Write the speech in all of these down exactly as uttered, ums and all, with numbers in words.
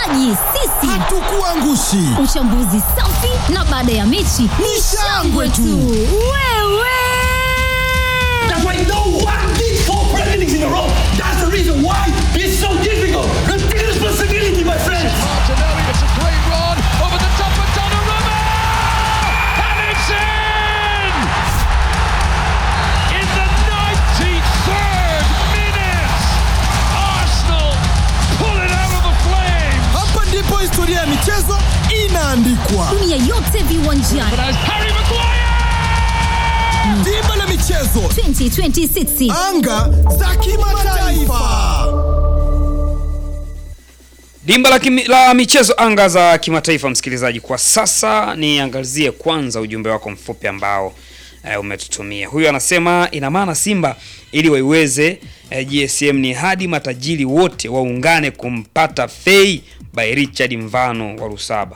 Mshikaji, sisi hatukuangushi. Uchambuzi safi na baada ya mechi ni shangwe tu. Wewe That's why no one did four Premier Leagues in a row. That's the reason why it's so difficult. The responsibility, my friends. Martinelli, it's a great run over the top of Donnarumma, and it's in! In the ninety-third minute, Arsenal pull it out of the flames. Hapa ndipo historia ya michezo inaandikwa. dunia yote viwanjani. But as Harry Maguire! Dimba la michezo twenty twenty-six. anga za kimataifa. Dimba la, kimi, la michezo anga za kimataifa. Msikilizaji, kwa sasa niangazie kwanza ujumbe wako mfupi ambao e, umetutumia. Huyu anasema ina maana Simba ili waiweze e, G S M ni hadi matajiri wote waungane kumpata Fei by Richard Mvano wa Rusaba.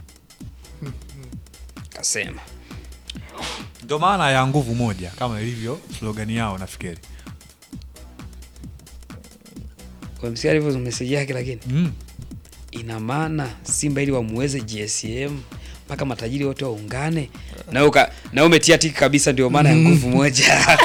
Kasema ndio maana ya nguvu moja kama ilivyo slogan yao nafikiri. Kwa msikia hivyo message yake, lakini Mm. ina maana Simba ili wamuweze G S M mpaka matajiri wote waungane. Na uka na umetia tiki kabisa, ndio maana ya nguvu moja.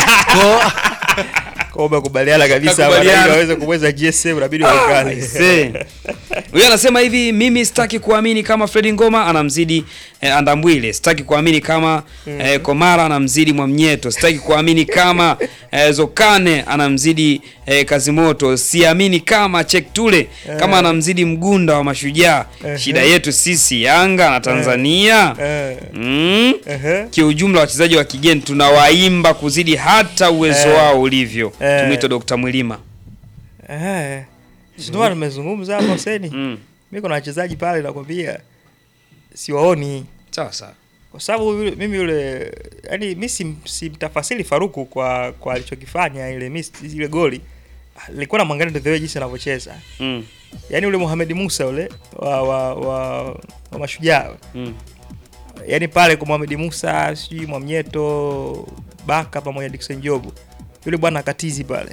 Kwa umekubaliana kabisa hapa ili waweze kumweza G S M inabidi waungane. Huyu anasema hivi, mimi sitaki kuamini kama Fred Ngoma anamzidi eh, Andambwile, sitaki kuamini kama eh, Komara anamzidi Mwamnyeto, sitaki kuamini kama eh, Zokane anamzidi eh, Kazimoto, siamini kama Chektule kama anamzidi Mgunda wa Mashujaa. Shida yetu sisi Yanga na Tanzania. Mm. Kiujumla wachezaji wa kigeni tunawaimba kuzidi hata uwezo wao ulivyo. Tumwito Dokta Mwilima. Eh. Sio nimezungumza hapo Huseni. Mm. Mimi kuna wachezaji pale nakwambia siwaoni. Sawa sawa. Kwa sababu mimi yule yani mimi simtafasili Faruku kwa kwa alichokifanya ile miss ile goli. Nilikuwa namwangalia ndio the way jinsi anavyocheza. Mm. Yaani yule Mohamed Musa yule wa wa wa, wa Mashujaa. Mm. Yaani pale kwa Mohamed Musa, sijui Mwamnyeto, Baka pamoja na Dickson Jobu. Yule bwana katizi pale.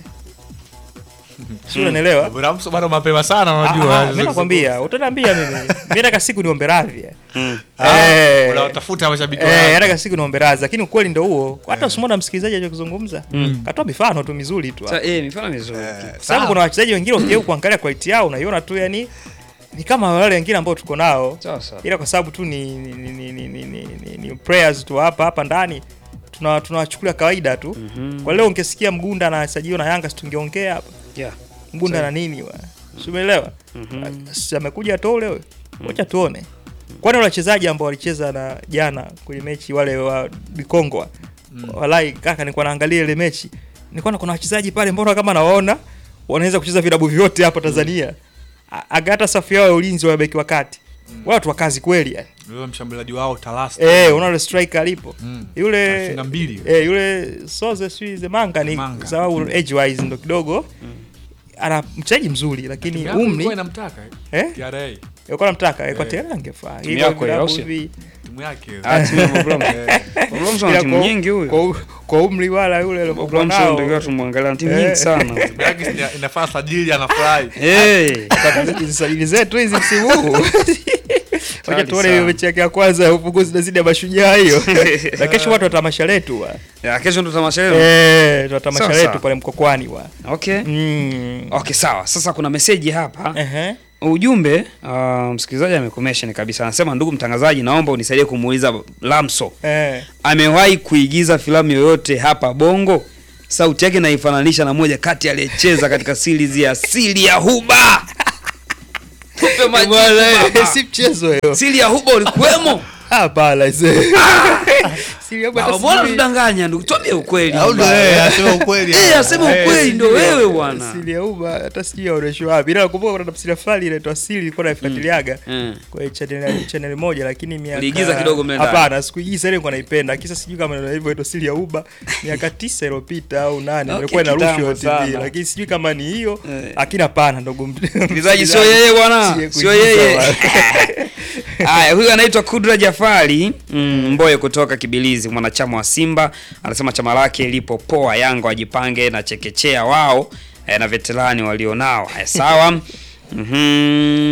Sio unaelewa? Bramso bado mapema sana unajua. Mimi nakwambia, utaniambia mimi. Mimi nataka siku niombe radhi. Mm. Eh, unatafuta mashabiki wao. Eh, nataka siku niombe radhi, lakini ukweli ndio huo. Hata usimwona msikilizaji anachozungumza. Katoa mifano tu mizuri tu. Sasa eh, mifano mizuri. Sababu kuna wachezaji wengine ukijeu kuangalia quality yao unaiona tu yani ni kama wale wengine ambao tuko nao. Ila kwa sababu tu ni ni ni ni ni, ni, ni players tu hapa hapa ndani tuna tunawachukulia kawaida tu. Mm-hmm. Kwa leo ungesikia Mgunda anasajiliwa na Yanga tungeongea hapa. Yeah. Mgunda na nini wa? Umeelewa? Mhm. Amekuja tole wewe. Wacha tuone. Kwani wale wachezaji ambao walicheza na jana kwenye mechi wale wa Kongo. Mm. Walai kaka nilikuwa naangalia ile mechi. Nilikuwa kuna wachezaji pale mbona kama nawaona wanaweza kucheza vilabu vyote hapa Tanzania. Mm. Agata safu yao ya ulinzi wa beki wakati. Mm. Watu wa kazi kweli yani. Yule mshambuliaji wao Talasta. Eh, unaona striker alipo. Mm. Yule afunga mbili. Eh, yule Soze Suize Manga ni sababu edge wise ndo kidogo. Mm. Ana mchezaji mzuri lakini umri ilikuwa inamtaka eh T R A ilikuwa inamtaka kwa T R A angefaa timu yako ya Aussie timu yake ah timu problem problem timu nyingi huyo kwa umri wala yule alikuwa nao ndio tumwangalia timu nyingi sana timu yake inafaa sajili anafurahi eh sajili zetu hizi msimu huu. Wacha tuone mechi yake ya kwanza ufunguzi na zidi ya Mashujaa hiyo. Na kesho watu wa tamasha letu wa. Ya kesho ndo tamasha letu. Eh, ndo tamasha letu pale Mkokwani wa. Okay. Mm. Okay, sawa. Sasa kuna message hapa. Ehe. Uh-huh. Ujumbe uh, msikilizaji amekomesha kabisa. Anasema ndugu mtangazaji, naomba unisaidie kumuuliza Lamso. Eh. Amewahi kuigiza filamu yoyote hapa Bongo? Sauti yake naifananisha na moja kati aliyecheza katika series ya Siri ya Huba. Tupe majibu. Si mchezo hiyo. Siri ya Huba ulikuwemo? Hapana sasa. Siri ya Huba. Bora tudanganya ndugu. Tuambie ukweli. Au ndio yeye asema ukweli. Eh, asema ukweli ndio wewe bwana. Siri ya Huba hata sijui aonesho wapi. Ila nakumbuka kuna tafsiri fulani inaitwa Siri ilikuwa naifuatiliaga kwa channel channel moja lakini miaka uliigiza kidogo mle ndani. Hapana, sikuigiza ile nilikuwa naipenda. Kisa sijui kama ndio hivyo inaitwa Siri ya Huba miaka tisa iliyopita au nane ilikuwa inarushwa T V lakini sijui kama ni hiyo. Lakini hapana ndugu msikilizaji, sio yeye bwana. Sio yeye. Haya, huyu anaitwa Kudra Jafari mm, Mboye kutoka Kibilizi, mwanachama wa Simba. Anasema chama lake lipo poa, Yanga wajipange na chekechea wao eh, na veterani walionao. Haya sawa. Mhm.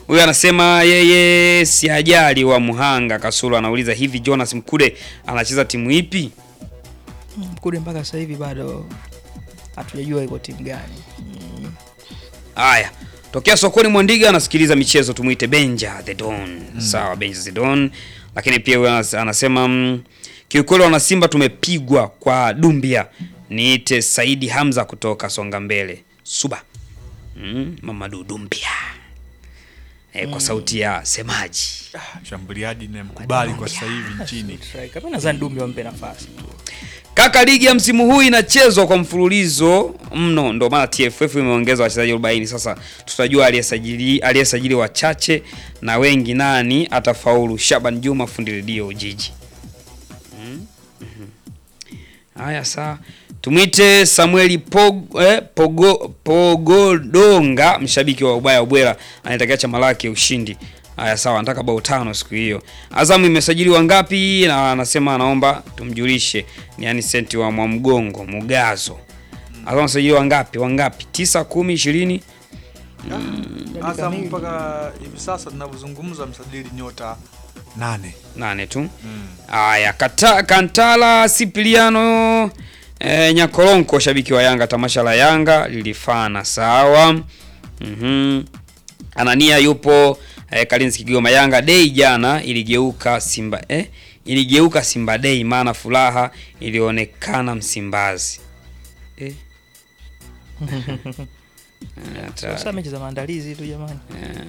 Huyu anasema yeye si ajali wa Muhanga Kasulu, anauliza hivi Jonas Mkude anacheza timu ipi? Mkude mpaka sasa hivi bado hatujajua iko timu gani. Haya, mm. Tokea sokoni Mwandiga anasikiliza michezo, tumuite Benja the Don. Mm. Sawa, Benja the Don. Lakini pia huyu anasema mm, kiukweli wana Simba tumepigwa kwa Dumbia. Niite Saidi Hamza kutoka Songa Mbele. Suba. Mm, Mama Dumbia. E, kwa sauti ya semaji. Ah, shambuliaji na mkubali kwa sasa hivi nchini. Kama nadhani Dumbia wampe nafasi tu. Kaka, ligi ya msimu huu inachezwa kwa mfululizo mno, ndio maana T F F imeongeza wachezaji arobaini. Sasa tutajua aliyesajili aliyesajili wachache na wengi nani atafaulu. Shaban Juma, fundi redio Jiji. Mm. Mm-hmm. Haya sawa. Tumwite Samueli Pog, eh, Pogo, Pogodonga, mshabiki wa ubaya ubwela, anataka chama lake ushindi. Haya sawa, nataka bao tano siku hiyo. Azam imesajiliwa ngapi? Na anasema anaomba tumjulishe. Ni yani senti wa Mwamgongo Mugazo. Azam imesajiliwa ngapi? Wangapi? tisa, kumi, ishirini? Azam mpaka hivi sasa tunavyozungumza msajili nyota nane. Nane tu. Haya, mm. Kantala Cipriano E, Nyakoronko, shabiki wa Yanga, tamasha la Yanga lilifana sawa. Mhm. Anania yupo e, Kalinzi Kigoma. Yanga Day jana iligeuka Simba eh iligeuka Simba Day, maana furaha ilionekana Msimbazi. Eh. Sasa mechi za maandalizi tu jamani.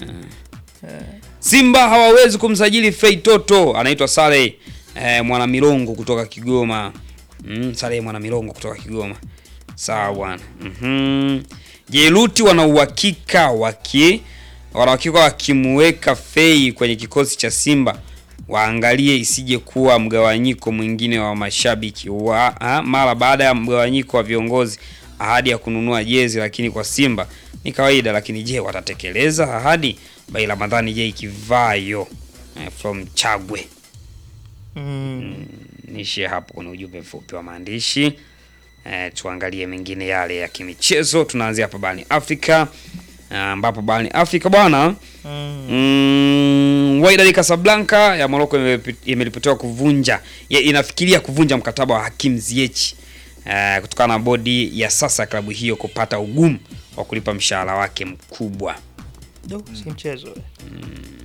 Yeah. Simba hawawezi kumsajili Fei Toto, anaitwa Saleh e, Mwana Milongo kutoka Kigoma. Mm, Saleh Mwana Milongo kutoka Kigoma. Sawa bwana. Mhm. Jeruti wana uhakika waki wana uhakika wakimweka Fei kwenye kikosi cha Simba, waangalie isije kuwa mgawanyiko mwingine wa mashabiki wa ha, mara baada ya mgawanyiko wa viongozi ahadi ya kununua jezi, lakini kwa Simba ni kawaida. Lakini je, watatekeleza ahadi? Bai Ramadhani je Kivayo eh, from Chagwe. Mm. Mm, nishi hapo kuna ujumbe mfupi wa maandishi. Eh, tuangalie mengine yale ya kimichezo. Tunaanzia hapa barani Afrika, ambapo barani Afrika bwana mm. mm, Wydad Casablanca ya Morocco imeripotiwa kuvunja ya, inafikiria kuvunja mkataba wa Hakim Ziyech eh, kutokana na bodi ya sasa ya klabu hiyo kupata ugumu wa kulipa mshahara wake mkubwa. Ndio, si mchezo. Mm.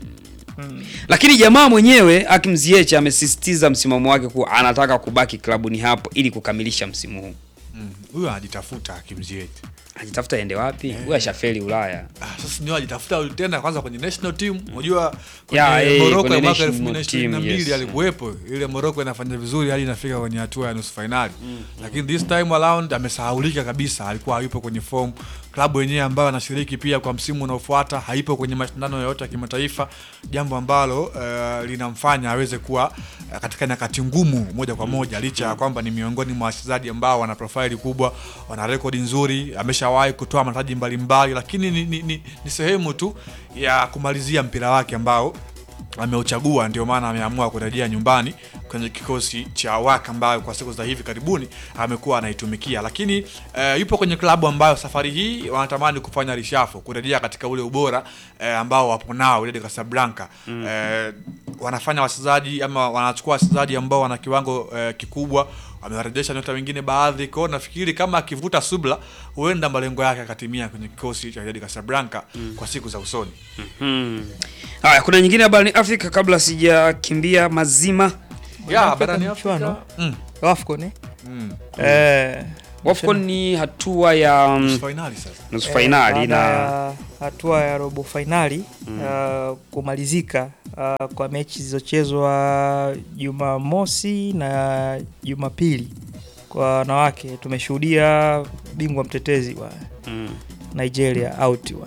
Mm. Lakini jamaa mwenyewe Hakim Ziyech amesisitiza msimamo wake kuwa anataka kubaki klabuni hapo ili kukamilisha msimu huu. Huyo mm. anajitafuta Hakim Ziyech. Anajitafuta ende wapi? Huyo yeah. ashafeli Ulaya. Ah, sasa ndio anajitafuta tena kwanza kwenye national team. Unajua kwenye yeah, Morocco ya mwaka elfu mbili ishirini na mbili yes. alikuwepo. Ile Morocco inafanya vizuri hadi inafika kwenye hatua ya nusu finali. Mm. Lakini this time around amesahaulika kabisa. Alikuwa hayupo kwenye form. Klabu yenyewe ambayo anashiriki pia kwa msimu unaofuata haipo kwenye mashindano yoyote ya kimataifa, jambo ambalo uh, linamfanya aweze kuwa uh, katika nyakati ngumu moja kwa moja, licha ya kwamba ni miongoni mwa wachezaji ambao wana profile kubwa, wana rekodi nzuri, ameshawahi kutoa mataji mbalimbali, lakini ni, ni, ni, ni sehemu tu ya kumalizia mpira wake ambao ameuchagua. Ndio maana ameamua kurejea nyumbani kwenye kikosi cha Waka ambayo kwa siku za hivi karibuni amekuwa anaitumikia. Lakini uh, yupo kwenye klabu ambayo safari hii wanatamani kufanya reshuffle, kurejea katika ule ubora uh, ambao wapo nao Wydad Casablanca. Mm. Uh, wanafanya wachezaji ama wanachukua wachezaji ambao wana kiwango uh, kikubwa, wamewarejesha nyota wengine baadhi. Kwa nafikiri kama akivuta subla huenda malengo yake akatimia kwenye kikosi cha Wydad Casablanca mm. kwa siku za usoni. Mhm. Haya, kuna nyingine habari ni Afrika kabla sijakimbia mazima. Ya barani Afrika. Mm. Afcon. Mm. Eh, Afcon ni hatua ya nusu finali sasa. Nusu finali eh, na hatua ya robo finali mm. uh, kumalizika uh, kwa mechi zilizochezwa Jumamosi na Jumapili. Kwa wanawake tumeshuhudia bingwa mtetezi wa mm. Nigeria out wa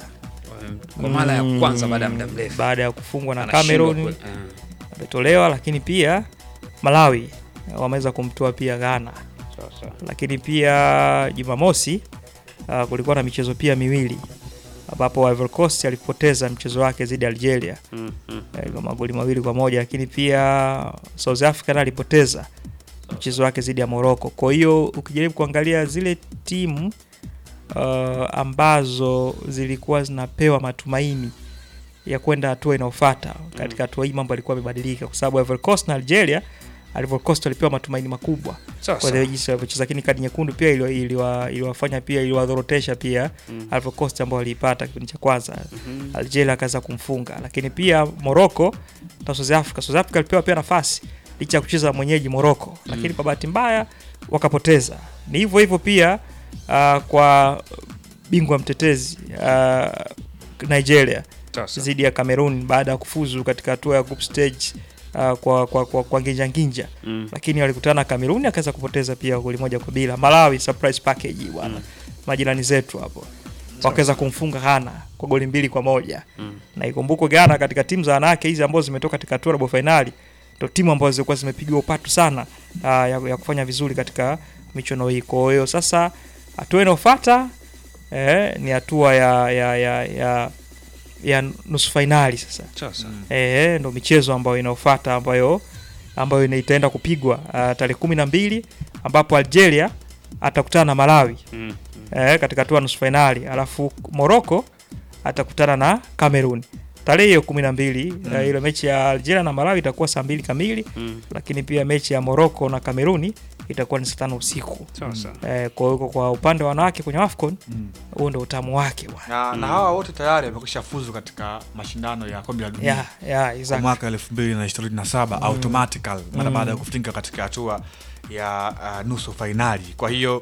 kwa mara ya kwanza baada ya muda mrefu, baada ya kufungwa na Cameroon ametolewa, lakini pia Malawi wameweza kumtoa pia Ghana. Sasa lakini pia Jumamosi uh, kulikuwa na michezo pia miwili ambapo Ivory Coast alipoteza mchezo wake dhidi ya Algeria mm, mm. eh, kwa magoli mawili kwa moja, lakini pia South Africa alipoteza mchezo wake dhidi ya Morocco. Kwa hiyo ukijaribu kuangalia zile timu uh, ambazo zilikuwa zinapewa matumaini ya kwenda hatua inayofuata. Katika hatua hii mambo yalikuwa yamebadilika kwa sababu Ivory Coast na Algeria, Ivory Coast walipewa matumaini makubwa kwa hiyo jinsi walivyocheza, lakini kadi nyekundu pia iliwafanya ili ili pia iliwadhorotesha pia mm. Ivory Coast ambao walipata kipindi cha kwanza mm -hmm. Algeria akaanza kumfunga, lakini pia Morocco na South Africa South Africa alipewa pia nafasi licha ya kucheza mwenyeji Morocco mm. lakini kwa bahati mbaya wakapoteza. Ni hivyo hivyo pia uh, kwa bingwa mtetezi uh, Nigeria zidi ya Cameroon baada ya kufuzu katika hatua ya group stage uh, kwa kwa kwa, kwa nginja nginja mm. lakini walikutana na Cameroon akaweza kupoteza pia goli moja kwa bila. Malawi surprise package bwana mm. majirani zetu hapo wakaweza kumfunga Ghana kwa goli mbili kwa moja mm. na ikumbuko Ghana katika timu za wanawake hizi ambazo zimetoka katika hatua ya robo finali ndio timu ambazo zilikuwa zimepigwa upatu sana uh, ya, ya kufanya vizuri katika michuano hii. Kwa hiyo sasa hatua inayofuata eh, ni hatua ya ya ya ya ya nusu finali sasa. Sasa eh ndio michezo ambayo inayofuata ambayo ambayo inaitaenda kupigwa uh, tarehe kumi na mbili ambapo Algeria atakutana na Malawi. Mm. Eh katika hatua nusu finali, alafu Morocco atakutana na Cameroon. Tarehe hiyo kumi na mbili mm. uh, ile mechi ya Algeria na Malawi itakuwa saa mbili kamili mm. lakini pia mechi ya Morocco na Cameroon itakuwa ni saa tano usiku. Sasa eh kwa hiyo kwa upande wa wanawake kwenye AFCON huo mm. ndio utamu wake bwana. Na, mm. na hawa wote tayari wamekwishafuzu katika mashindano ya kombe la dunia. Yeah, yeah, exactly. Mwaka elfu mbili na ishirini na saba mm. automatically mara baada ya kufikia katika hatua ya uh, nusu finali. Kwa hiyo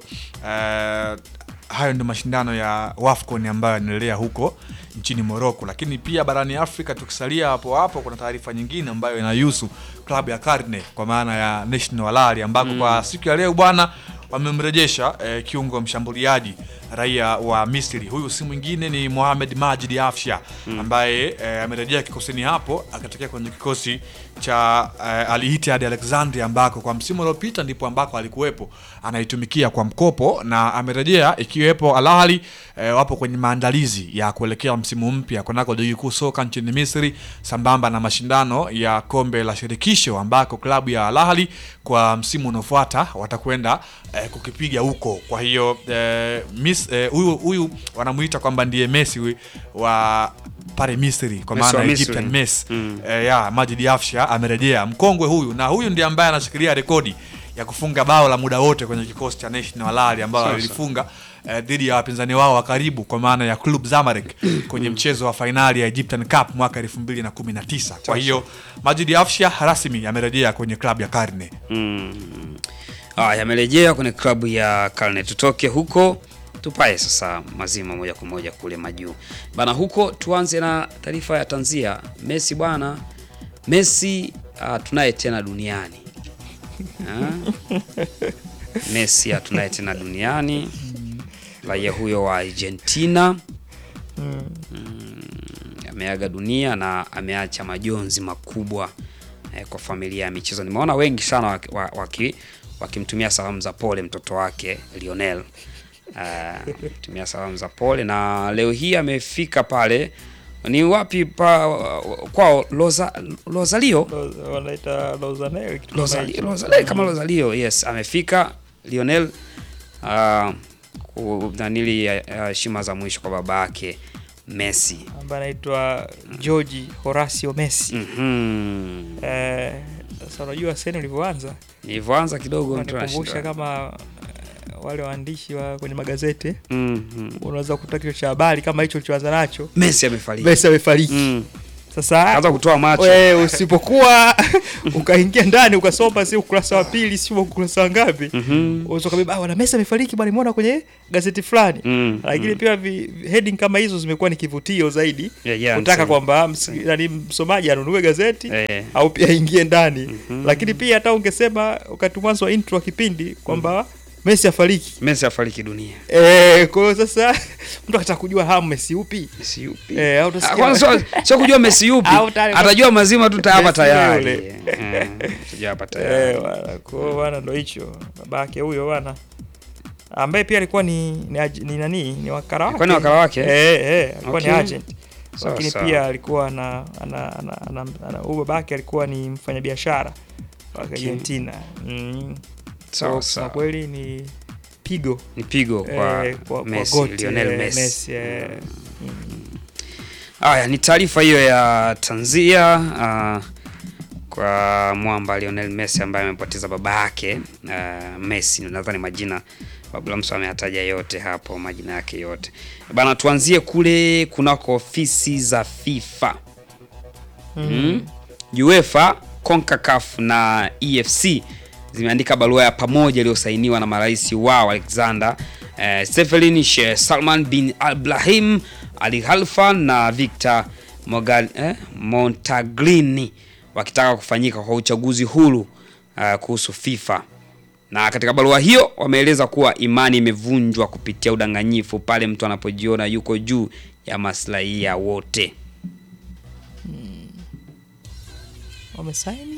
uh, hayo ndio mashindano ya AFCON ambayo yanaendelea huko nchini Morocco. Lakini pia barani Afrika tukisalia hapo hapo, kuna taarifa nyingine ambayo inahusu klabu ya Carne kwa maana ya National Al Ahly ambako mm. kwa siku ya leo bwana wamemrejesha eh, kiungo mshambuliaji raia wa Misri. Huyu si mwingine ni Mohamed Majid Afsha mm. ambaye eh, amerejea kikosini hapo akatokea kwenye kikosi cha eh, Al Ittihad Alexandria ambako kwa msimu uliopita ndipo ambako alikuwepo anaitumikia kwa mkopo, na amerejea ikiwepo Al Ahly eh, wapo kwenye maandalizi ya kuelekea msimu mpya kunako ligi kuu soka nchini Misri sambamba na mashindano ya kombe la shirikisho ambako klabu ya Al Ahly kwa msimu unaofuata watakwenda eh, kukipiga huko. Kwa hiyo eh, Miss huyu eh, huyu wanamuita kwamba ndiye Messi wa pale Misri kwa maana Egyptian Messi. Mm. Eh, ya Majid Afsha amerejea, mkongwe huyu, na huyu ndiye ambaye anashikilia rekodi ya kufunga bao la muda wote kwenye kikosi cha National Al Ahly ambao walifunga eh, dhidi ya wapinzani wao wa karibu kwa maana ya Club Zamalek kwenye mchezo wa finali ya Egyptian Cup mwaka elfu mbili na kumi na tisa. Kwa hiyo Majid Afsha rasmi amerejea kwenye klabu ya Carne. Mm. Ah, yamerejea kwenye klabu ya Carne. Tutoke huko tupae sasa mazima moja kwa moja kule majuu. Bana huko tuanze na taarifa ya tanzia. Messi bwana. Messi uh, tunaye tena duniani. Messi tunaye tena duniani. Raia huyo wa Argentina. Mm, ameaga dunia na ameacha majonzi makubwa eh, kwa familia ya michezo. Nimeona wengi sana waki, waki wakimtumia salamu za pole mtoto wake Lionel. Uh, tumia salamu za pole, na leo hii amefika pale ni wapi pa kwao Loza Lozalio wanaita Lozanel kitu Lozalio Lozalio kama Lozalio. Yes, amefika Lionel uh, kunanili heshima uh, za mwisho kwa babake Messi ambaye anaitwa George Horacio Messi. Mhm. Eh, sasa unajua sasa nilivyoanza nilivyoanza kidogo nikumbusha kama wale waandishi wa kwenye magazeti mm, mm. unaweza kukuta kichwa cha habari kama hicho ulichoanza nacho Messi amefariki. Messi amefariki. Mm. Sasa kaanza kutoa macho. Wewe usipokuwa ukaingia ndani ukasoma si ukurasa wa pili si ukurasa ngapi? Mhm. Unaweza kubeba bwana Messi amefariki bwana nimeona kwenye gazeti fulani. Mm, lakini mm. pia vi, heading kama hizo zimekuwa ni kivutio zaidi. Yeah, yeah, kutaka kwamba yani msomaji anunue gazeti yeah. au pia ingie ndani. Mm-hmm. Lakini pia hata ungesema wakati mwanzo wa intro kipindi kwamba mm. Messi afariki. Messi afariki dunia. Eh, kwa hiyo sasa mtu akataka kujua hamu Messi upi? Messi upi? Eh, au utasikia. Kwanza sio kujua Messi upi. Atajua mazima tu hapa tayari. Eh, tujua hapa tayari. Eh, bwana, kwa bwana ndo hicho. Babake huyo bwana. Ambaye pia alikuwa ni ni, ni nani? Ni wakala wake. Alikuwa ni wakala wake? Eh, eh, alikuwa okay. ni agent. So, lakini so. pia alikuwa na ana ana, ana, ana huyo babake alikuwa ni mfanyabiashara wa okay. Argentina. Mm. Sawa so, sawa. So, kweli ni pigo. Ni pigo kwa, eh, kwa Messi, kwa goti, Lionel eh, Messi. Messi eh. mm. Haya ni taarifa hiyo ya tanzia uh, kwa mwamba Lionel Messi ambaye amepoteza baba yake uh, Messi, nadhani majina Babula Mso ameyataja yote hapo, majina yake yote. Bana, tuanzie kule kunako ofisi za FIFA. Mm. Mm. UEFA, CONCACAF na E F C zimeandika barua ya pamoja iliyosainiwa na marais wao Alexander eh, Seferin, Sheikh Salman bin Ibrahim Al Khalifa na Victor Mogal, eh, Montaglini wakitaka kufanyika kwa uchaguzi huru uh, kuhusu FIFA. Na katika barua hiyo wameeleza kuwa imani imevunjwa kupitia udanganyifu pale mtu anapojiona yuko juu ya maslahi ya wote. Hmm. Wamesaini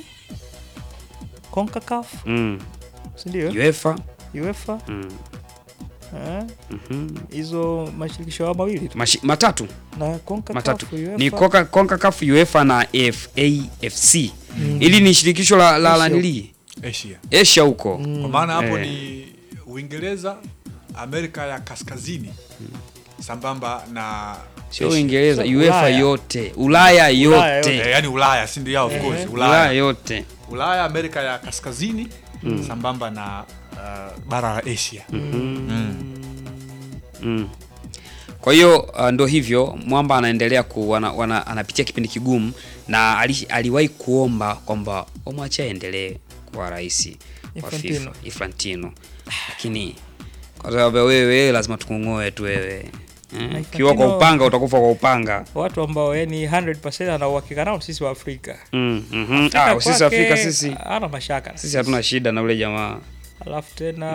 CONCACAF. Mm. Ndio. UEFA. UEFA. Mm. Eh? Mhm. Hizo mashirikisho mawili tu. Mashi, matatu. Na CONCACAF, matatu. UEFA. Ni CONCACAF, UEFA na F A F C. Mm. Ili ni shirikisho la la, la nili Asia. Asia huko. Mm. Kwa maana hapo eh. ni Uingereza, Amerika ya Kaskazini. Mm. Sambamba na sio Uingereza, UEFA yote, Ulaya yote. Ulaya yote. Eh, yani Ulaya si ndio, of eh, course, Ulaya. Ulaya yote. Ulaya, Amerika ya Kaskazini, mm. sambamba na uh, bara la Asia. Mm. Mm. Mm. Kwa hiyo uh, ndo hivyo mwamba anaendelea ku wana, wana, anapitia kipindi kigumu na ali, aliwahi kuomba kwamba wamwache aendelee kuwa rais wa FIFA Infantino. Lakini kwa sababu wewe lazima tukungoe tu wewe. Eh, kiwa kwa upanga utakufa kwa upanga. Watu ambao yani one hundred percent ana uhakika nao sisi wa Afrika. Mm, mhm. Ah, sisi Afrika sisi ana mashaka. Sisi hatuna shida na ule jamaa. Alafu tena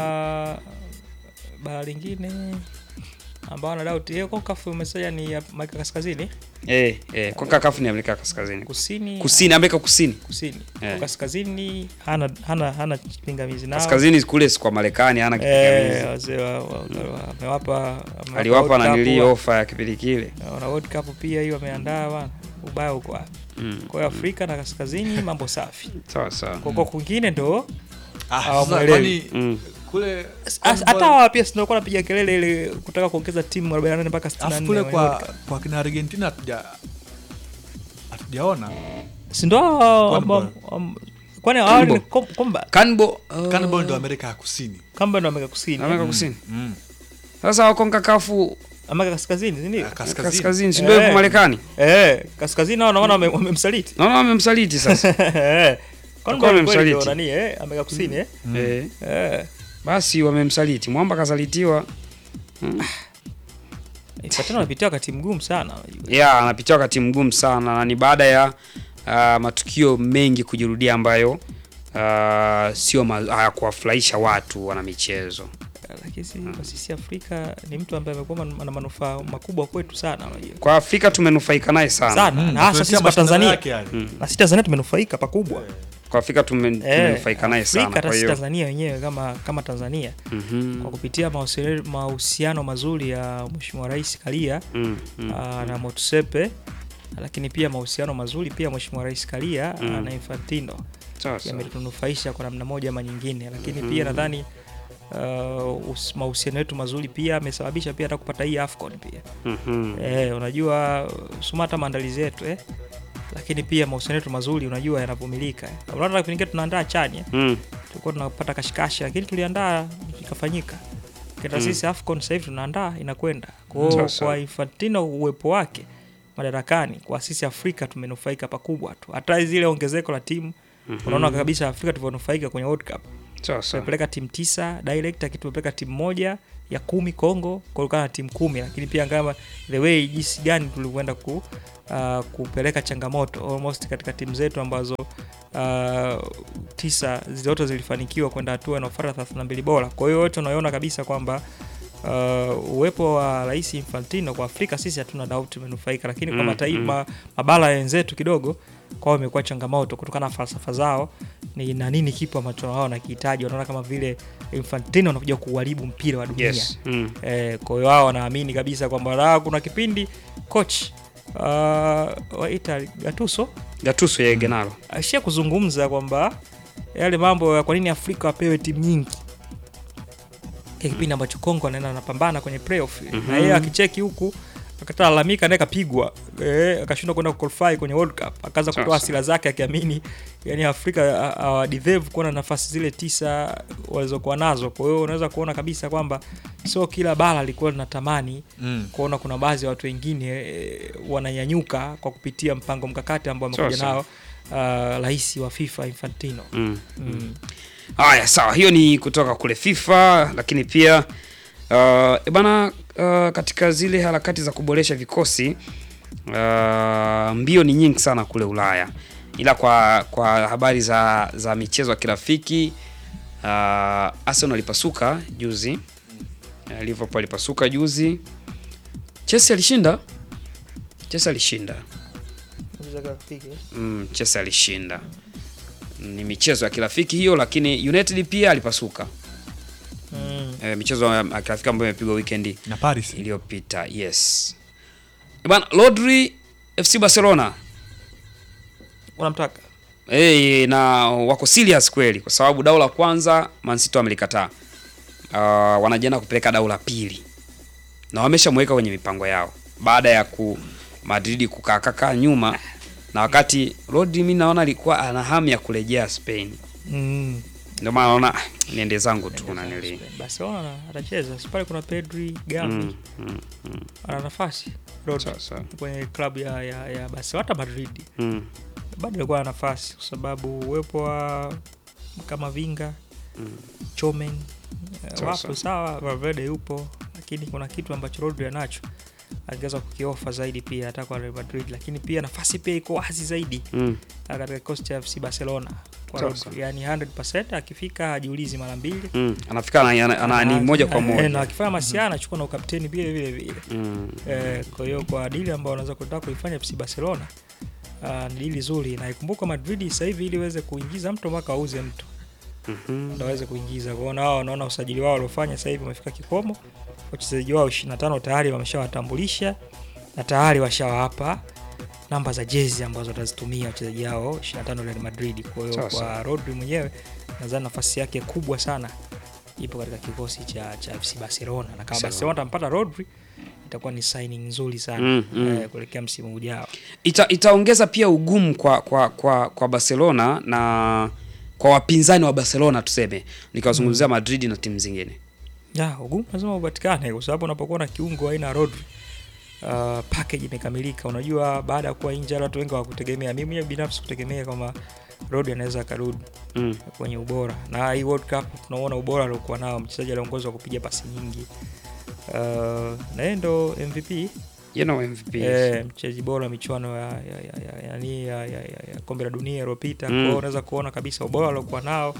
bara lingine ambao na doubt hiyo CONCACAF umesema ni Amerika Kaskazini. Eh, eh, CONCACAF ni Amerika Kaskazini. Kusini. Kusini, Amerika Kusini. Kusini. Eh. Kaskazini hana hana hana pingamizi nao. Kaskazini kule kwa Marekani hana pingamizi. Eh, wazee wamewapa aliwapa na nili offer ya kipindi kile. Na World Cup pia hiyo wameandaa bwana. Ubaya huko wapi? Mm. Kwa Afrika na Kaskazini mambo safi. Sawa sawa. Kwa kwingine ndo ah, kwani mm. kule hata pia sio kwa napiga kelele ile kutaka kuongeza timu arobaini na nane mpaka sitini na nne kule kwa kwa kina Argentina hatuja hatujaona si ndo kwani hao komba Kanbo Kanbo ndo Amerika ya Kusini. Kanbo ndo Amerika Kusini. Amerika Kusini. Mm. Sasa wako CONCACAF Amerika Kaskazini, ndio? Kaskazini, kaskazini si ndio Marekani? Eh, kaskazini nao naona wamemsaliti. Naona wamemsaliti sasa. Eh. Kanbo wamemsaliti nani eh Amerika Kusini eh? Eh. Eh. Basi wamemsaliti. Mwamba kasalitiwa. Hmm. Infantino anapitia wakati mgumu sana. Yeah, anapitia wakati mgumu sana na ni baada ya uh, matukio mengi kujirudia ambayo uh, sio hayakuwafurahisha watu wana michezo. Lakini hmm. sisi Afrika ni mtu ambaye amekuwa na manufaa makubwa kwetu sana unajua. Kwa Afrika tumenufaika naye sana. Sana. Hmm. Na hasa sisi kwa Tanzania. Hmm. Na sisi Tanzania tumenufaika pakubwa. Kwa Afrika tumenufaika naye sana. Kwa hiyo Tanzania wenyewe kama kama Tanzania mm-hmm. kwa kupitia mahusiano mazuri ya Mheshimiwa Rais Karia mm-hmm. uh, na Motsepe, lakini pia mahusiano mazuri pia Mheshimiwa Rais Karia mm-hmm. na Infantino yametunufaisha kwa namna moja ama nyingine, lakini mm-hmm. pia nadhani uh, mahusiano yetu mazuri pia yamesababisha pia hata kupata hii AFCON pia mm-hmm. eh unajua sumata maandalizi yetu eh lakini pia mahusiano yetu mazuri unajua yanavumilika. Unaona kipindi kile tunaandaa chani mm. tulikuwa tunapata kashikashi lakini tuliandaa ikafanyika. Kwa mm. sisi AFCON sasa hivi tunaandaa inakwenda. Kwa mm. kwa Infantino uwepo wake madarakani kwa sisi Afrika tumenufaika pakubwa tu. Hata zile ongezeko la timu mm-hmm. unaona kabisa Afrika tulivyonufaika kwenye World Cup. Sasa tumepeleka timu tisa direct lakini tumepeleka timu moja ya kumi Kongo kwa timu kumi, lakini pia kama the way jinsi gani tulikwenda ku uh, kupeleka changamoto almost katika timu zetu ambazo uh, tisa zote zilifanikiwa kwenda hatua inayofuata thelathini na mbili bora. Kwa hiyo wote unaona kabisa kwamba uh, uwepo wa Rais Infantino kwa Afrika sisi hatuna doubt tumenufaika, lakini mm, kwa mataifa mm. mabara ya wenzetu kidogo kwao imekuwa changamoto kutokana na falsafa zao ni na nini kipo ambacho wao wanakihitaji. Wanaona kama vile Infantino anakuja kuharibu mpira wa dunia. Yes. Mm. Eh, kwa hiyo wao wanaamini kabisa kwamba kuna kipindi coach uh, wa Italy Gattuso Gattuso ya Gennaro ashia kuzungumza kwamba yale mambo ya kwa nini Afrika wapewe timu nyingi. Kipindi ambacho Kongo anaenda anapambana kwenye playoff mm-hmm. na yeye akicheki huku akatalalamika naye kapigwa eh, akashindwa kwenda qualify kwenye World Cup, akaanza kutoa hasira zake akiamini yani Afrika hawa deserve kuwa na nafasi zile tisa walizokuwa nazo. Kwa hiyo unaweza kuona kabisa kwamba sio kila bara lilikuwa linatamani mm. kuona kuna baadhi ya watu wengine e, wananyanyuka kwa kupitia mpango mkakati ambao amekuja nao uh, rais wa FIFA Infantino. Mm. Mm. Haya, sawa, hiyo ni kutoka kule FIFA, lakini pia uh, bana uh, katika zile harakati za kuboresha vikosi uh, mbio ni nyingi sana kule Ulaya. Ila kwa kwa habari za za michezo ya kirafiki uh, Arsenal alipasuka juzi. Uh, Liverpool alipasuka juzi. Chelsea alishinda. Chelsea alishinda. Mm, Chelsea alishinda. Ni michezo ya kirafiki hiyo, lakini United pia alipasuka. Mm. E, michezo ya kirafiki ambayo imepigwa weekend na Paris iliyopita. Yes. Bwana Rodri F C Barcelona wanamtaka. Eh, na wako serious kweli kwa sababu dau la kwanza Man City wamelikataa. Uh, wanajiandaa kupeleka dau la pili. Na wameshamweka kwenye mipango yao baada ya ku Madrid kukaa kaka nyuma, na wakati Rodri mimi naona alikuwa ana hamu ya kurejea Spain. Mm. Ndio maana naona niende zangu tu na nili. Barcelona atacheza. Pale kuna Pedri, Gavi. Mm, mm, mm. Ana nafasi Rodri kwenye klabu ya ya, ya Barcelona hata Madrid. Mm. Bado alikuwa na nafasi kwa sababu uwepo wa kama Vinga, mm. Chomen, so, wapo so. Sawa, Valverde yupo, lakini kuna kitu ambacho Rodri anacho angeweza kukiofa zaidi pia hata kwa Real Madrid, lakini pia nafasi pia iko wazi zaidi mm. katika kikosi cha F C Barcelona kwa so, Rodri, so. Yani mia moja percent akifika hajiulizi mara mbili. Mm. Anafika ana, ana, ana ni moja kwa moja. Na akifanya Masiana anachukua na ukapteni vile vile vile. Mm. Eh, kwa hiyo kwa dili ambao wanaweza kutaka kuifanya F C Barcelona uh, ni dili nzuri, na ikumbuka Madrid sasa hivi ili iweze kuingiza mtu mpaka auze mtu. Mhm. Ndio waweze kuingiza. Kwa hiyo wanaona usajili wao waliofanya sasa hivi umefika kikomo. Wachezaji wao ishirini na tano tayari wameshawatambulisha na tayari washawapa namba za jezi ambazo watazitumia wachezaji wao ishirini na tano Real Madrid. Kwa hiyo kwa Rodri mwenyewe nadhani nafasi yake kubwa sana ipo katika kikosi cha cha F C Barcelona, na kama Barcelona atampata Rodri itakuwa ni signing nzuri sana mm, mm. eh, kuelekea msimu ujao. Ita, itaongeza pia ugumu kwa kwa kwa kwa Barcelona na kwa wapinzani wa Barcelona tuseme, nikazungumzia mm. Madrid na timu zingine. Ya, ugumu lazima upatikane kwa sababu unapokuwa na kiungo aina ya Rodri, uh, package imekamilika. Unajua baada ya kuwa injured watu wengi hawakutegemea, mimi mwenyewe binafsi kutegemea kama Rodri anaweza karudi mm. kwenye ubora. Na hii World Cup tunaona ubora aliokuwa nao, mchezaji aliongozwa kupiga pasi nyingi. Uh, na yeye ndo M V P, you know M V P. Eh, mchezaji bora michuano ya ya ya yani ya, ya, ya, ya kombe la dunia iliyopita. Mm. Kwa hiyo unaweza kuona kabisa ubora aliokuwa nao.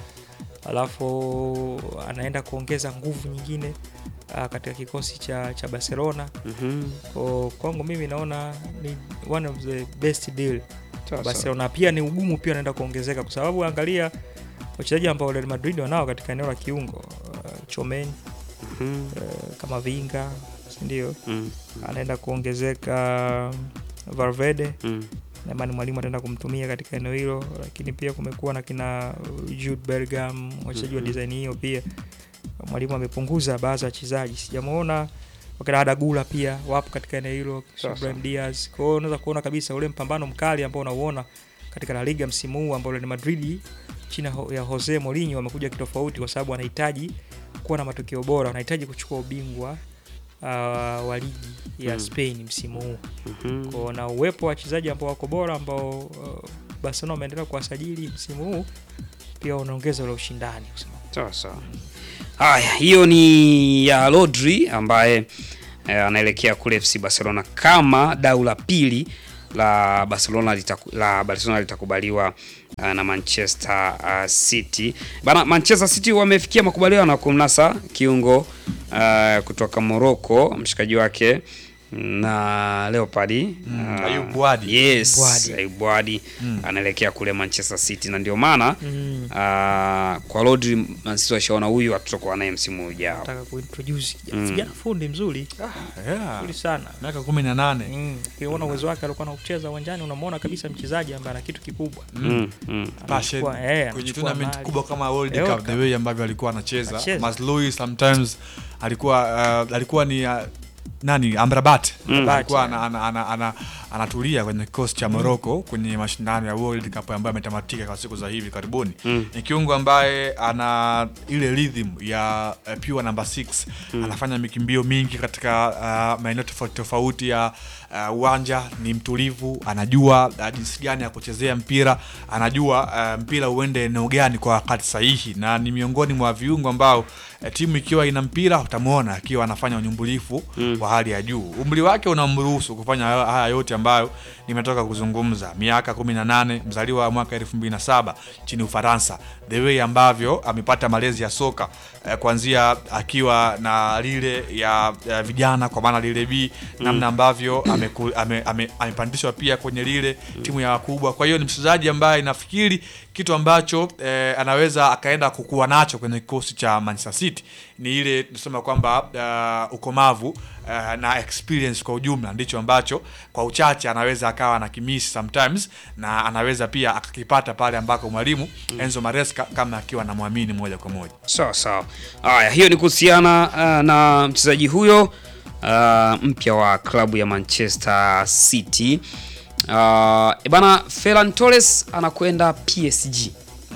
Alafu anaenda kuongeza nguvu nyingine uh, katika kikosi cha cha Barcelona. Mhm. Kwa kwangu mimi naona ni one of the best deal. Barcelona pia ni ugumu pia anaenda kuongezeka kwa sababu angalia wachezaji ambao Real Madrid wanao katika eneo la kiungo, uh, Chomen, mhm, uh, kama Vinga, ndio. Mhm. Anaenda kuongezeka Valverde. Mhm. Na mani mwalimu ataenda kumtumia katika eneo hilo, lakini pia kumekuwa na kina Jude Bellingham, wachezaji wa design hiyo pia. Mwalimu amepunguza baadhi ya wachezaji. Sijamuona wakati Adagula pia wapo katika eneo hilo, Brahim Diaz. Kwa hiyo unaweza kuona kabisa ule mpambano mkali ambao unauona katika La Liga msimu huu ambao Real Madrid chini ya Jose Mourinho wamekuja kitofauti kwa sababu wanahitaji kuwa na matokeo bora, wanahitaji kuchukua ubingwa Uh, wa ligi ya Spain msimu huu. Mm-hmm. Kwa na uwepo wa wachezaji ambao wako bora ambao uh, Barcelona wameendelea kuwasajili msimu huu pia unaongeza ule ushindani kusema. Sawa sawa. Haya, hiyo ni ya Rodri ambaye eh, anaelekea kule F C Barcelona kama dau la pili la Barcelona litaku, la Barcelona litakubaliwa uh, na Manchester uh, City. Bana, Manchester City wamefikia makubaliano na kumnasa kiungo uh, kutoka Morocco, mshikaji wake na Leopard mm, uh, Ayub Bouadi. Yes, Bouadi. Ayub Bouadi mm. anaelekea kule Manchester City na ndio maana mm. uh, kwa Rodri Man City washaona huyu atakuwa naye msimu ujao. Nataka kuintroduce kijana mm. fundi mzuri. Ah, yeah. Fundi sana. Miaka kumi na nane. Mm. Ukiona uwezo wake alikuwa anacheza uwanjani unamuona kabisa mchezaji ambaye ana kitu kikubwa. Mm. Mm. Passion eh, kwenye tournament kubwa kama World Cup, the way ambavyo alikuwa anacheza. Mazlui sometimes alikuwa uh, alikuwa ni uh, nani Amrabat Mm. alikuwa ana, ana, ana, ana, anatulia kwenye kikosi cha Morocco mm. kwenye mashindano ya World Cup ambayo yametamatika kwa siku za hivi karibuni. Mm. Ni kiungo ambaye ana ile rhythm ya uh, pure number six. Mm. Anafanya mikimbio mingi katika uh, maeneo tofauti tofauti ya uwanja, uh, ni mtulivu, anajua uh, jinsi gani ya kuchezea mpira, anajua uh, mpira uende eneo gani kwa wakati sahihi, na ni miongoni mwa viungo ambao uh, timu ikiwa ina mpira utamuona akiwa anafanya unyumbulifu mm. wa hali ya juu. Umri wake unamruhusu kufanya haya yote ambayo nimetoka kuzungumza. Miaka kumi na nane, mzaliwa wa mwaka elfu mbili na saba chini Ufaransa. The way ambavyo amepata malezi ya soka eh, kuanzia akiwa na lile ya, ya vijana kwa maana lile B, mm. namna ambavyo amepandishwa ame, ame, ame pia kwenye lile mm. timu ya wakubwa. Kwa hiyo ni mchezaji ambaye nafikiri kitu ambacho eh, anaweza akaenda kukua nacho kwenye kikosi cha Manchester City ni ile tunasema kwamba uh, ukomavu uh, na experience kwa ujumla, ndicho ambacho kwa uchache anaweza akawa na kimisi sometimes, na anaweza pia akakipata pale ambako mwalimu mm. Enzo Maresca kama akiwa anamwamini moja kwa moja. Sawa sawa. Haya, hiyo ni kuhusiana uh, na mchezaji huyo uh, mpya wa klabu ya Manchester City. Uh, ebana Ferran Torres anakwenda P S G. Mm.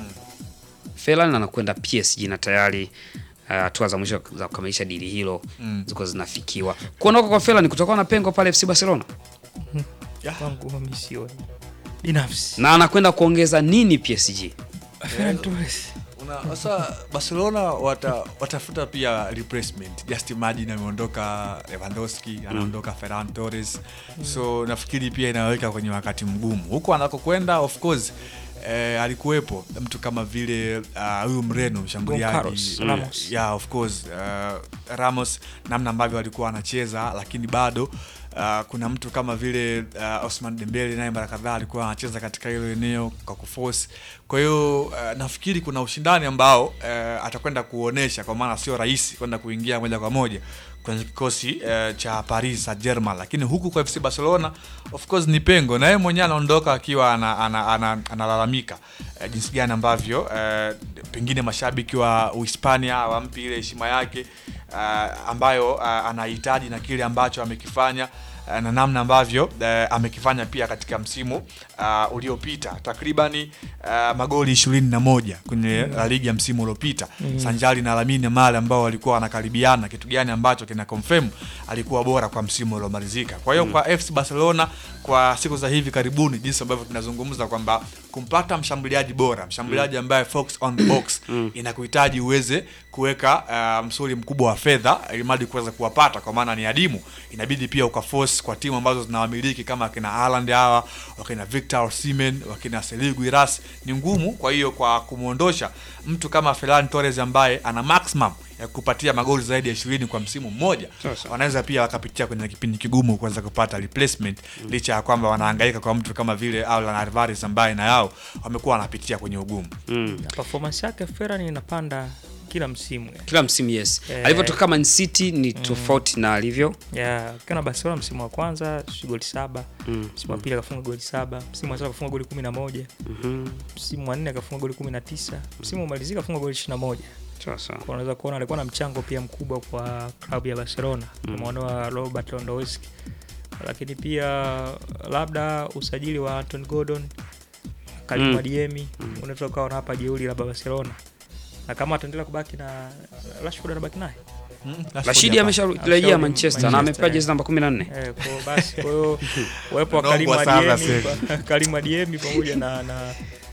Ferran anakwenda P S G na tayari hatua uh, za mwisho za kukamilisha dili hilo mm. ziko zinafikiwa. Kuondoka kwa Ferran kutakuwa na pengo pale F C Barcelona. Mm. Yeah. Kwangu misioni binafsi. Na anakwenda kuongeza nini P S G? Ferran Torres. Una sasa Barcelona wata, watafuta pia replacement. Just imagine ameondoka Lewandowski, anaondoka mm. Ferran Torres. Mm. So nafikiri pia inaweka kwenye wakati mgumu. Huko anakokwenda of course eh, alikuwepo mtu kama vile huyu uh, Mreno mshambuliaji mm. Ramos. Yeah, of course uh, Ramos, namna ambavyo alikuwa anacheza, lakini bado Uh, kuna mtu kama vile uh, Osman Dembele naye mara kadhaa alikuwa anacheza katika hilo eneo kwa kuforce. Kwa hiyo uh, nafikiri kuna ushindani ambao uh, atakwenda kuonesha, kwa maana sio rahisi kwenda kuingia moja kwa moja kwenye kikosi uh, cha Paris Saint-Germain, lakini huku kwa F C Barcelona of course ni pengo, na yeye mwenyewe anaondoka akiwa analalamika ana, ana, ana uh, jinsi gani ambavyo uh, pengine mashabiki wa Uhispania hawampi ile heshima yake uh, ambayo uh, anahitaji na kile ambacho amekifanya uh, na namna ambavyo uh, amekifanya pia katika msimu uh, uliopita, takribani uh, magoli ishirini na moja kwenye mm. La Liga msimu uliopita mm. sanjali na Lamine Yamal ambao walikuwa wanakaribiana, kitu gani ambacho kina confirm alikuwa bora kwa msimu uliomalizika. Kwa hiyo mm. kwa F C Barcelona kwa siku za hivi karibuni, jinsi ambavyo tunazungumza kwamba kumpata mshambuliaji bora, mshambuliaji ambaye focus on the box mm. inakuhitaji uweze kuweka uh, msuli mkubwa wa fedha ili mradi kuweza kuwapata, kwa maana ni adimu. Inabidi pia ukaforce kwa timu ambazo zinawamiliki kama kina Haaland hawa, wakina Victor Osimhen, wakina Sergio Guirassy, ni ngumu. Kwa hiyo kwa kumuondosha mtu kama Ferran Torres ambaye ana maximum ya kupatia magoli zaidi ya ishirini kwa msimu mmoja, wanaweza pia wakapitia kwenye kipindi kigumu kuweza kupata replacement mm. licha ya kwamba wanahangaika kwa mtu kama vile Julian Alvarez ambaye na yao wamekuwa wanapitia kwenye ugumu. Mm. Performance yake Ferran inapanda kila msimu. Kila msimu yes. Yeah. Alivyotoka Man City ni tofauti mm. na alivyo. Yeah, kana Barcelona msimu wa kwanza goli saba, mm. msimu wa pili akafunga goli saba, msimu wa tatu akafunga goli kumi na moja. Mhm. Msimu wa nne akafunga goli kumi na tisa, msimu umalizika akafunga goli ishirini na moja. Sasa unaweza kuona alikuwa na mchango pia mkubwa kwa klabu ya Barcelona. Tumeona mm. Robert Lewandowski. Lakini pia labda usajili wa Anthony Gordon, Karim mm. Adeyemi mm. unaweza kuona hapa jeuri la Barcelona. Na kama ataendelea kubaki na Rashford anabaki naye. Mm, Rashidi amesharejea Manchester na amepewa jezi namba kumi na nne. Eh, kwa basi kwa hiyo uwepo wa Karim Adeyemi, Karim Adeyemi pamoja na na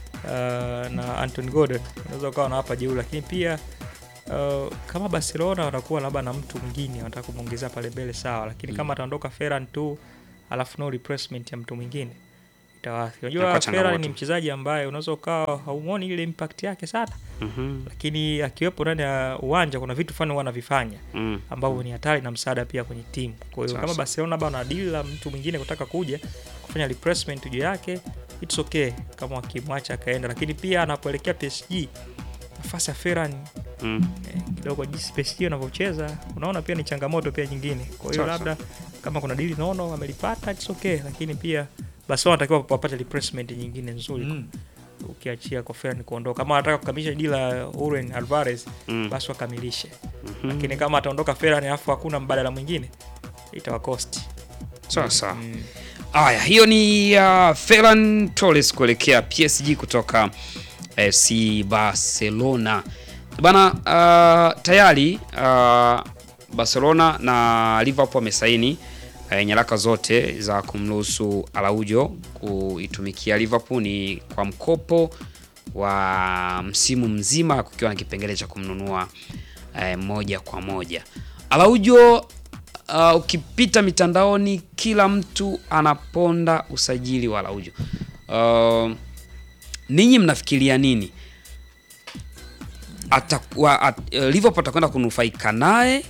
uh, na Anthony Gordon unaweza kuona hapa jeuri, lakini pia uh, kama Barcelona watakuwa labda na mtu mwingine wanataka kumuongezea pale mbele sawa, lakini mm. kama ataondoka Ferran tu alafu no replacement ya mtu mwingine itawathi. Unajua Ferran ni mchezaji ambaye unaweza ukawa haumuoni ile impact yake sana. Mm-hmm. Lakini akiwepo ndani ya uwanja kuna vitu fulani wanavifanya mm. ambavyo ni hatari na msaada pia kwenye timu. Kwa hiyo kama Barcelona bado wana deal la mtu mwingine kutaka kuja kufanya replacement juu yake, it's okay kama wakimwacha akaenda, lakini pia anapoelekea P S G nafasi ya Ferran mm. eh, kidogo jinsi P S G wanavyocheza unaona pia ni changamoto pia nyingine. Kwa hiyo labda kama kuna deal nono wamelipata it's okay, lakini pia Barcelona wanatakiwa wapate replacement nyingine nzuri. Mm. Ukiachia kwa Ferran kuondoka, kama anataka kukamilisha deal la Julian Alvarez mm. basi wakamilishe. Mm-hmm. Lakini kama ataondoka Ferran alafu hakuna mbadala mwingine itawa cost. Sawa sawa. Haya, hiyo ni uh, Ferran Torres kuelekea P S G kutoka F C Barcelona. Bana, uh, tayari uh, Barcelona na Liverpool wamesaini uh, nyaraka zote za kumruhusu Araujo kuitumikia Liverpool ni kwa mkopo wa msimu mzima, kukiwa na kipengele cha kumnunua uh, moja kwa moja. Araujo, uh, ukipita mitandaoni kila mtu anaponda usajili wa Araujo. Uh, ninyi mnafikiria nini? Atakuwa at, uh, Liverpool atakwenda kunufaika naye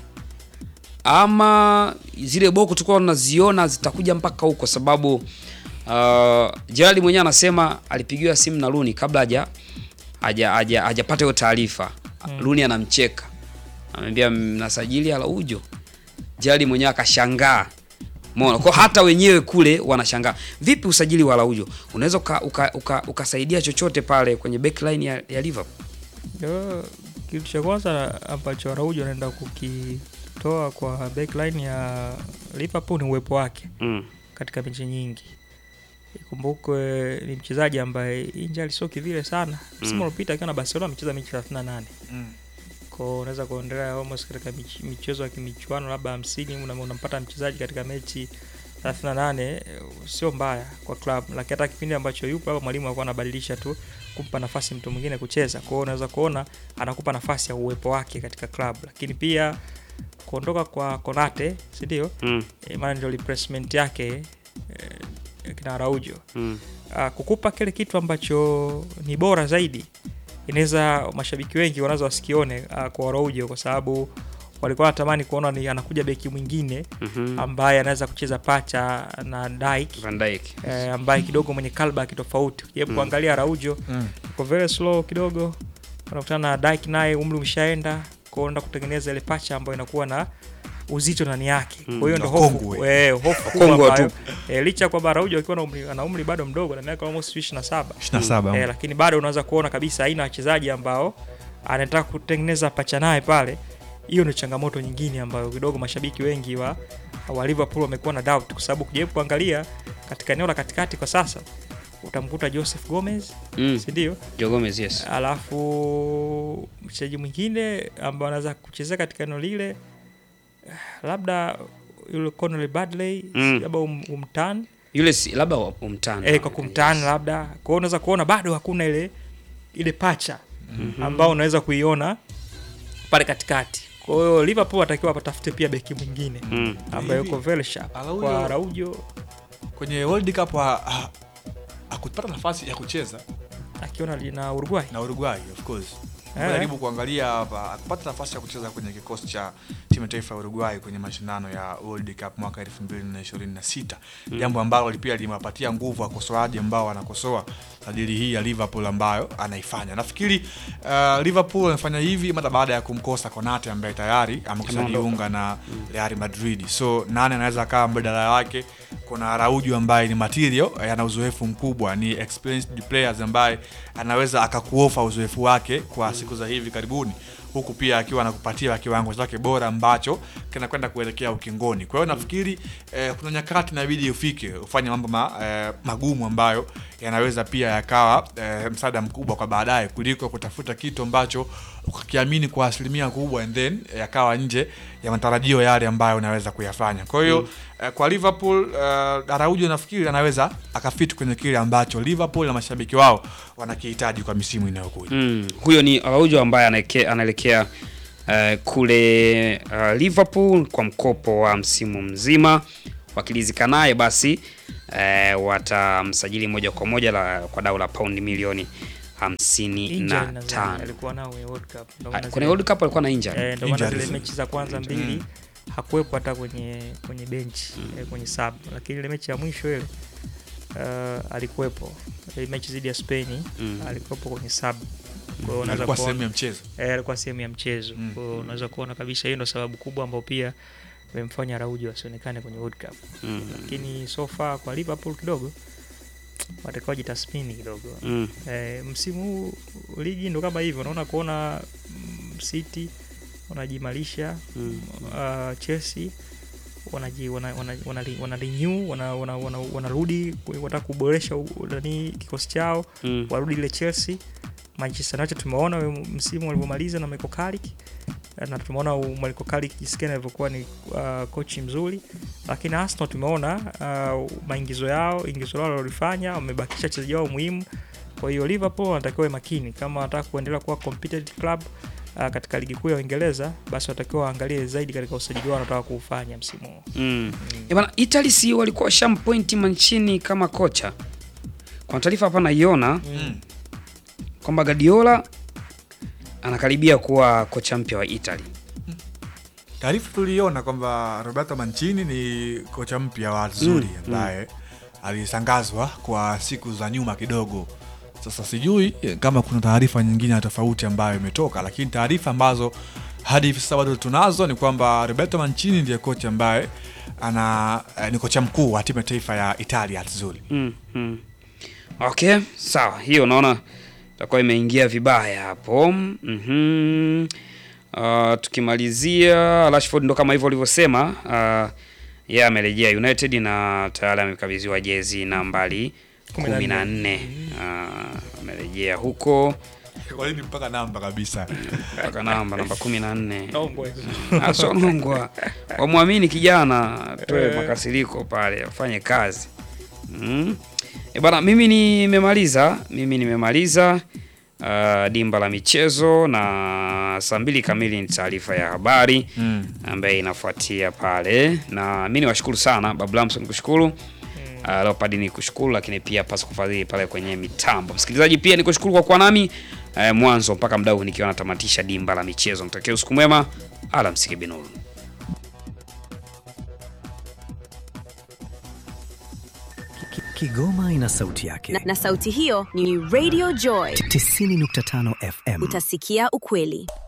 ama zile boko tulikuwa tunaziona zitakuja mpaka huko? Sababu uh, Gerald mwenyewe anasema alipigiwa simu na Rooney kabla haja haja haja hajapata hiyo taarifa. hmm. Rooney anamcheka, anamwambia mnasajili Araujo. Gerald mwenyewe akashangaa. Umeona? Kwa hata wenyewe kule wanashangaa. Vipi usajili wa Araujo? Unaweza ukasaidia uka, uka chochote pale kwenye backline ya, ya Liverpool? Yo, kitu cha kwanza ambacho Araujo anaenda kukitoa kwa backline ya Liverpool ni uwepo wake mm. katika mechi nyingi. Ikumbukwe ni mchezaji ambaye injury sio kivile sana. Msimu mm. uliopita akiwa na Barcelona amecheza mechi thelathini na nane. Mm. Kwa unaweza kuendelea almost katika michezo ya kimichuano labda hamsini unampata mchezaji katika mechi thelathini na nane, sio mbaya kwa club. Lakini hata kipindi ambacho yupo hapo mwalimu alikuwa anabadilisha tu kumpa nafasi mtu mwingine kucheza. Kwa hiyo unaweza kuona anakupa nafasi ya uwepo wake katika club. Lakini pia kuondoka kwa Konate, si ndio? Mm. E, maana ndio replacement yake e, kina Araujo. Mm. Uh, kukupa kile kitu ambacho ni bora zaidi. Inaweza mashabiki wengi wanaweza wasikione uh, kwa Araujo kwa sababu walikuwa wanatamani kuona ni anakuja beki mwingine mm-hmm. ambaye anaweza kucheza pacha na Dijk, Van Dijk eh, ambaye kidogo mwenye kalba kitofauti. Hebu mm. kuangalia Araujo mm. kwa very slow kidogo, unakutana na Dijk naye umri umeshaenda, kuenda kutengeneza ile pacha ambayo inakuwa na uzito ndani yake. Mm. Kwa hiyo ndio hofu eh hofu kubwa tu. Eh, licha kwa Araujo akiwa na umri ana umri bado mdogo na miaka almost ishirini na saba. ishirini na saba. Eh, lakini bado unaweza kuona kabisa aina wachezaji ambao anataka kutengeneza pacha naye pale. Hiyo ni changamoto nyingine ambayo kidogo mashabiki wengi wa wa Liverpool wamekuwa na doubt, kwa sababu kujaribu kuangalia katika eneo la katikati kwa sasa utamkuta Joseph Gomez, mm. si ndio? Joe Gomez, yes. Alafu mchezaji mwingine ambaye anaweza kuchezea katika eneo lile labda yule Connolly Bradley, mm. labda um, umtan yule si labda umtan eh kwa kumtan yes. labda kwa hiyo unaweza kuona bado hakuna ile ile pacha mm-hmm. ambao unaweza kuiona pale katikati. Kwa hiyo Liverpool atakiwa apatafute pia beki mwingine mm. ambaye yuko very sharp kwa Araujo kwenye World Cup akupata nafasi ya kucheza akiona na Uruguay na Uruguay of course. Jaribu kuangalia hapa akapata nafasi ya kucheza kwenye kikosi cha timu taifa ya Uruguay kwenye mashindano ya World Cup mwaka elfu mbili na ishirini na sita. Mm. Jambo ambalo pia limewapatia nguvu wakosoaji ambao wanakosoa sajili hii ya Liverpool ambayo anaifanya. Nafikiri uh, Liverpool anafanya hivi mara baada ya kumkosa Konate ambaye tayari amekujiunga na Real Madrid. So nani anaweza kama mbadala wake? Kuna Araujo ambaye ni material, ana uzoefu mkubwa, ni experienced players ambaye anaweza akakuofa uzoefu wake kwa siku za hivi karibuni, huku pia akiwa anakupatia kiwango chake bora ambacho kinakwenda kuelekea ukingoni. Kwa hiyo nafikiri eh, kuna nyakati inabidi ufike ufanye mambo ma, eh, magumu ambayo yanaweza pia yakawa eh, msaada mkubwa kwa baadaye kuliko kutafuta kitu ambacho ukiamini kwa asilimia kubwa and then yakawa nje ya matarajio yale ambayo unaweza kuyafanya. Kwa hiyo mm. eh, kwa Liverpool uh, Araujo nafikiri anaweza akafit kwenye kile ambacho Liverpool na mashabiki wao wanakihitaji kwa misimu inayokuja. Mm. Huyo ni Araujo ambaye anaelekea uh, kule uh, Liverpool kwa mkopo wa msimu mzima. Wakilizika naye basi uh, watamsajili moja kwa moja la, kwa dau la paundi milioni hamsini na tano. Alikuwa nao kwenye World Cup. Kwenye World Cup alikuwa na injury. Eh, ndio maana zile mechi za kwanza mbili mm. hakuwepo hata kwenye kwenye bench mm. eh, kwenye sub, lakini ile mechi ya mwisho ile uh, alikuwepo. Ile mechi dhidi ya Spain mm. alikuwepo kwenye sub. Kwa hiyo unaweza kuona sehemu ya mchezo. Eh, alikuwa sehemu ya mchezo. Mm. Kwa hiyo unaweza kuona kabisa hiyo ndio sababu kubwa ambayo pia imemfanya Araujo asionekane kwenye World Cup. Mm. Lakini so far kwa Liverpool kidogo watakuwa jitathmini kidogo. Mm. Eh, msimu huu ligi ndo kama hivyo, unaona kuona mm, City wanajimalisha, mm. uh, Chelsea wanaji wana wana wana, wana renew wana wana wanarudi wana wanataka kuboresha nani kikosi chao mm. warudi ile Chelsea. Manchester United tumeona msimu walivyomaliza na Michael Carrick, na tumeona Michael Carrick jinsi alivyokuwa ni uh, coach mzuri, lakini Arsenal tumeona uh, maingizo yao ingizo lao walifanya wamebakisha wachezaji wao muhimu. Kwa hiyo Liverpool wanatakiwa makini kama wanataka kuendelea kuwa competitive club uh, katika ligi kuu ya Uingereza, basi watakiwa waangalie zaidi katika usajili wao wanataka kuufanya msimu huu. Mm. mm. E bana, Italy si walikuwa sham point Mancini kama kocha. Kwa taarifa hapa naiona mm. kwamba Guardiola anakaribia kuwa kocha mpya wa Italy. Taarifa tuliona kwamba Roberto Mancini ni kocha mpya wa Azzurri ambaye mm. alisangazwa kwa siku za nyuma kidogo. Sasa sijui kama kuna taarifa nyingine tofauti ambayo imetoka, lakini taarifa ambazo hadi hivi sasa bado tunazo ni kwamba Roberto Mancini ndiye kocha ambaye ana eh, ni kocha mkuu wa timu ya taifa ya Italia Azzurri. Mm, mm. Okay, sawa. Hiyo naona itakuwa imeingia vibaya hapo. Mhm. Uh, tukimalizia Rashford ndo kama hivyo ulivyosema, uh, yeye amerejea United na tayari amekabidhiwa jezi nambari kumi na nne. Uh, amerejea huko. Kwa nini mpaka namba kabisa? Mpaka namba namba kumi na nne. Nongwa. Ah, so nongwa. Wamwamini kijana, toe makasiriko pale, afanye kazi. Mm. E bana, mimi nimemaliza, mimi nimemaliza uh, dimba la michezo, na saa mbili kamili ni taarifa ya habari mm. ambaye inafuatia pale, na mimi niwashukuru sana Bablamson, nikushukuru Uh, Leopard ni kushukuru, lakini pia pasa kufadhili pale kwenye mitambo. Msikilizaji pia ni kushukuru kwa kuwa nami uh, mwanzo mpaka mdau nikiwa natamatisha dimba la michezo. Nitakia usiku mwema, alamsiki binuru. Kigoma ina sauti yake. Na, na sauti hiyo ni Radio Joy tisini nukta tano F M. Utasikia ukweli.